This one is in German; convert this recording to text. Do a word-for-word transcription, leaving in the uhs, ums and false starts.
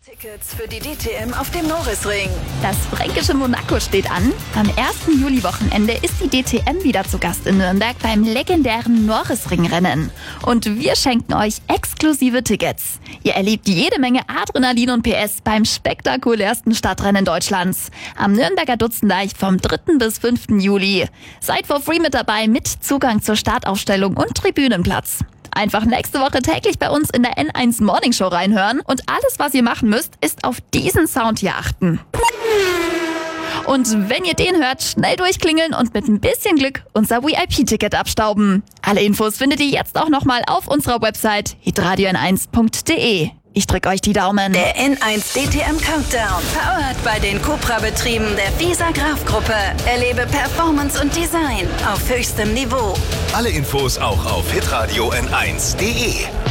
Tickets für die D T M auf dem Norrisring. Das fränkische Monaco steht an. Am ersten Juli-Wochenende ist die D T M wieder zu Gast in Nürnberg beim legendären Norrisring-Rennen. Und wir schenken euch exklusive Tickets. Ihr erlebt jede Menge Adrenalin und P S beim spektakulärsten Stadtrennen Deutschlands. Am Nürnberger Dutzendeich vom dritten bis fünften Juli. Seid for free mit dabei mit Zugang zur Startaufstellung und Tribünenplatz. Einfach nächste Woche täglich bei uns in der N eins Morning Show reinhören und alles, was ihr machen müsst, ist auf diesen Sound hier achten. Und wenn ihr den hört, schnell durchklingeln und mit ein bisschen Glück unser V I P-Ticket abstauben. Alle Infos findet ihr jetzt auch nochmal auf unserer Website hitradio n eins punkt de. Ich drück euch die Daumen. Der N eins D T M Countdown. Powered bei den Cupra-Betrieben der Visa Graf-Gruppe. Erlebe Performance und Design auf höchstem Niveau. Alle Infos auch auf hitradio n eins punkt de.